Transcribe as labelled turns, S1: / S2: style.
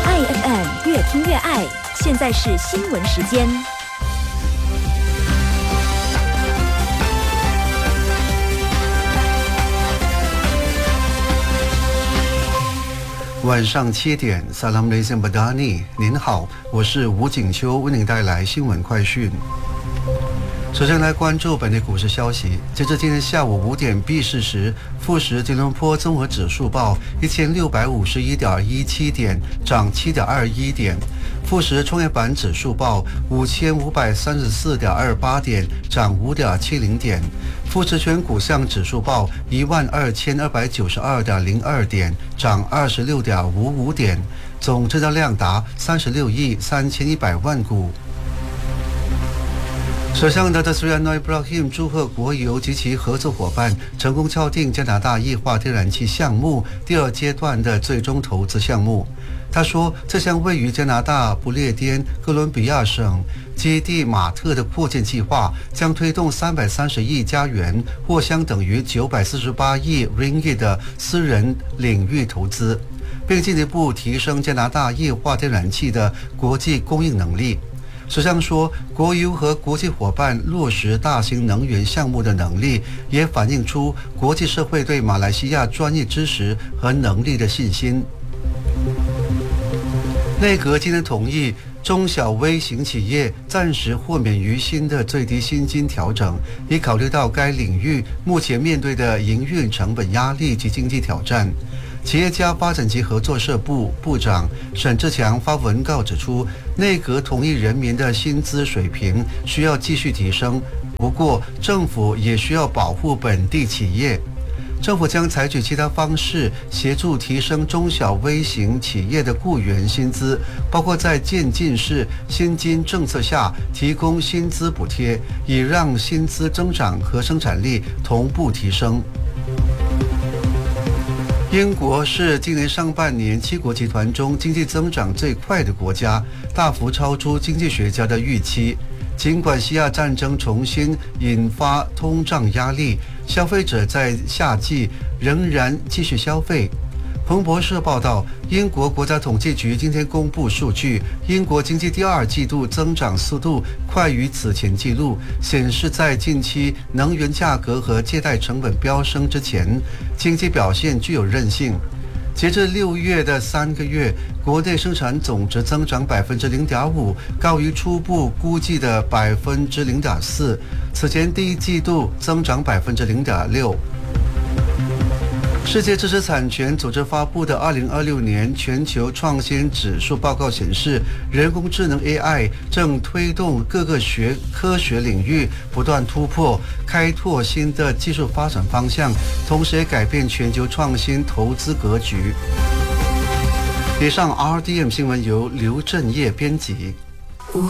S1: IFM 越听越爱，现在是新闻时间。
S2: 晚上7点 Assalamualaikum Badani， 您好，我是吴景秋，为您带来新闻快讯。首先来关注本地股市消息。截至今天下午5点闭市时，富时吉隆坡综合指数报1651.17点，涨7.21点；富时创业板指数报5534.28点，涨5.70点；富时全股项指数报12292.02点，涨26.55点，总成交量达36亿3100万股。首相Datuk Seri Anwar Ibrahim 祝贺国油及其合作伙伴成功敲定加拿大液化天然气项目第二阶段的最终投资项目。他说，这项位于加拿大不列颠哥伦比亚省基地马特的扩建计划将推动330亿加元，或相等于948亿 ringgit 的私人领域投资，并进一步提升加拿大液化天然气的国际供应能力。首相说，国油和国际伙伴落实大型能源项目的能力，也反映出国际社会对马来西亚专业知识和能力的信心。内阁今天同意中小微型企业暂时豁免于新的最低薪金调整，以考虑到该领域目前面对的营运成本压力及经济挑战。企业家发展及合作社部部长沈志强发文告指出，内阁同意人民的薪资水平需要继续提升，不过政府也需要保护本地企业。政府将采取其他方式协助提升中小微型企业的雇员薪资，包括在渐进式薪金政策下提供薪资补贴，以让薪资增长和生产力同步提升。英国是今年上半年7国集团中经济增长最快的国家，大幅超出经济学家的预期。尽管西亚战争重新引发通胀压力，消费者在夏季仍然继续消费。彭博社报道，英国国家统计局今天公布数据，英国经济第二季度增长速度快于此前纪录，显示在近期能源价格和借贷成本飙升之前，经济表现具有韧性。截至6月的3个月，国内生产总值增长 0.5%， 高于初步估计的 0.4%， 此前第一季度增长 0.6%。世界知识产权组织发布的2026年全球创新指数报告显示，人工智能 AI 正推动各个科学领域不断突破，开拓新的技术发展方向，同时也改变全球创新投资格局。以上 RDM 新闻由刘振业编辑。